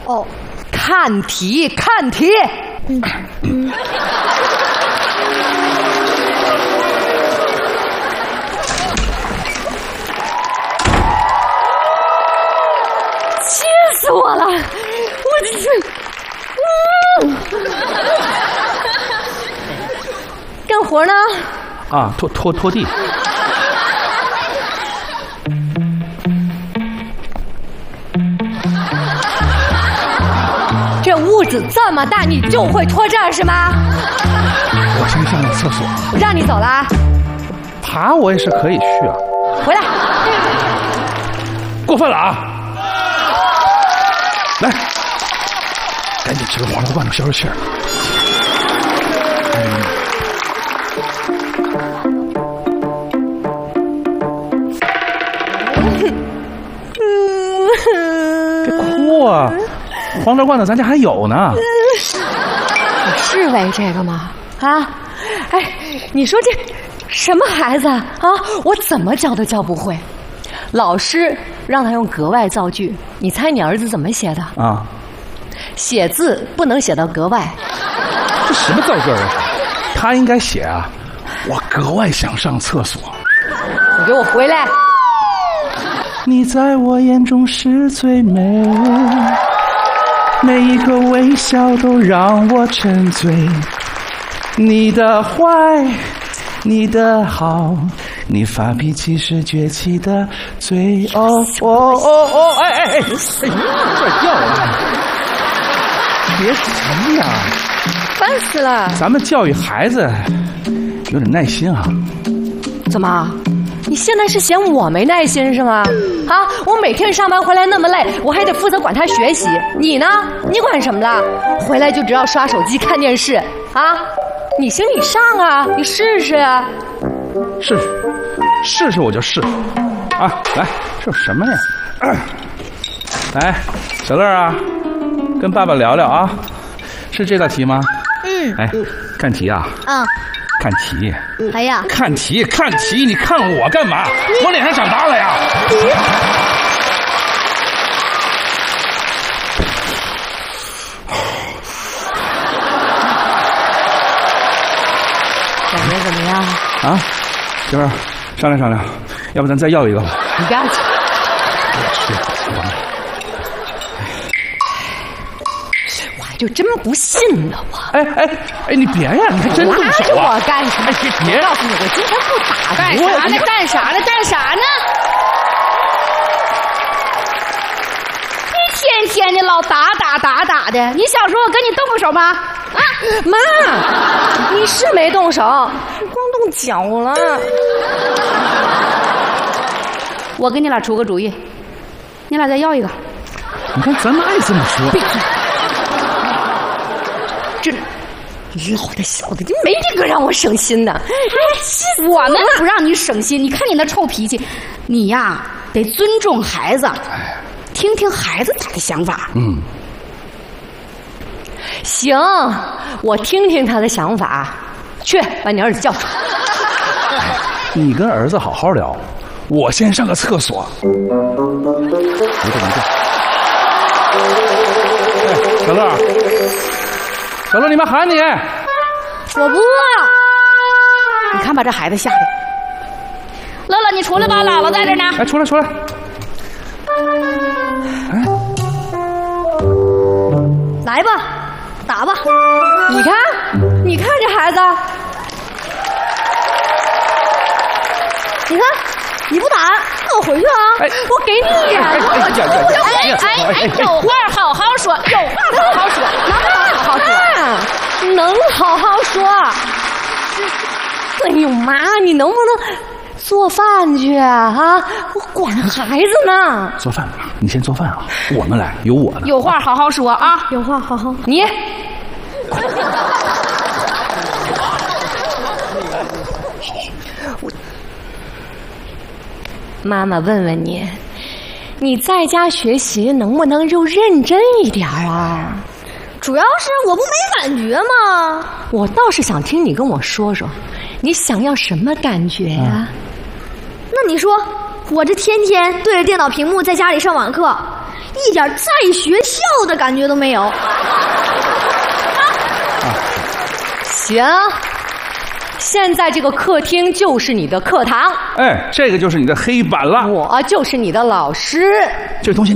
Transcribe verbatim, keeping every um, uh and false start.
哦， 看题，看题。嗯嗯。 气死我了！我这是，嗯，干活呢？ 啊，拖拖拖地。 这屋子这么大，你就会拖这儿是吗？ 我先上个厕所。 我让你走了。 爬我也是可以去啊。 回来。 过分了啊！来，赶紧吃个黄豆罐头消消气儿。别哭啊！黄豆罐头咱家还有呢。 你是为这个吗？啊？哎，你说这什么孩子啊？我怎么教都教不会。老师让他用格外造句，你猜你儿子怎么写的？ 啊， 写字不能写到格外。 这什么造句啊？他应该写啊，我格外想上厕所。 你给我回来！ 你在我眼中是最美，每一个微笑都让我沉醉。你的坏，你的好，你发脾气时崛起的嘴。哦哦哦哦！哎哎哎！哎，快掉了！别急呀， 烦死了！ 咱们教育孩子有点耐心啊。 怎么？你现在是嫌我没耐心是吗？啊，我每天上班回来那么累，我还得负责管他学习。你呢？你管什么了？回来就知道刷手机看电视啊！你行你上啊，你试试啊！ 试试，试试我就试啊！来，这有什么呀？啊、来，小乐啊，跟爸爸聊聊啊。是这道题吗？ 嗯。 哎，看题啊。 嗯。 看题。 哎呀。 看题，看题，你看我干嘛？我脸上长疤了呀！ 感觉怎么样？ 啊，媳妇儿，商量商量，要不咱再要一个吧？ 你不要去。我还就真不信呢，我。 哎哎哎，你别呀，你还真动手啊！ 我干什么？ 哎，别别！ 告诉你，我今天不打干啥呢？干啥呢？干啥呢？你天天的老打打打打的，你小时候我跟你动过手吗？啊， 妈，你是没动手，光动脚了。 我给你俩出个主意，你俩再要一个。 你看咱们爱这么说。 闭嘴！这老的小的，就没这个让我省心的。 哎，我们不让你省心，你看你那臭脾气，你呀得尊重孩子，听听孩子他的想法。 嗯。 行，我听听他的想法。去，把你儿子叫出来。 你跟儿子好好聊，我先上个厕所。别动，别动。哎，小乐，小乐，你妈喊你。 我不饿。你看把这孩子吓的。乐乐，你出来吧，姥姥在这呢。 哎，出来，出来。哎， 来吧。打吧，你看，你看这孩子，你看，你不打，那我回去啊！哎、我给你呀！ 哎哎哎哎，有话好好说，有话好好说，能好好说， 能好好说。哎呦妈，你能不能做饭去啊？我管孩子呢。 做饭，你先做饭啊！我们来，有我呢。 有话好好说啊！ 有话好好。你。妈妈问问你，你在家学习能不能就认真一点啊？ 主要是我不没感觉吗？ 我倒是想听你跟我说说，你想要什么感觉呀、啊嗯？那你说，我这天天对着电脑屏幕在家里上网课， 一点在学校的感觉都没有。 行，现在这个客厅就是你的课堂， 哎，这个就是你的黑板了。 我就是你的老师。 这东西